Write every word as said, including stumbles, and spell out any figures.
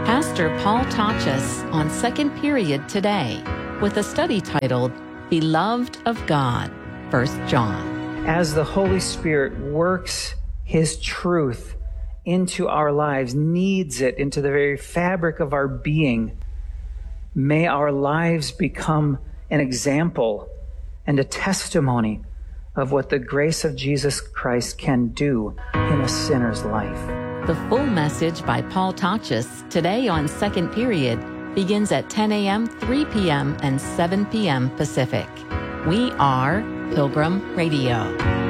Pastor Paul Tachus on Second Period today with a study titled Beloved of God, First John. As the Holy Spirit works His truth into our lives, needs it into the very fabric of our being, may our lives become an example and a testimony of what the grace of Jesus Christ can do in a sinner's life. The full message by Paul Tachus today on Second Period begins at ten a.m., three p.m., and seven p.m. Pacific. We are Pilgrim Radio.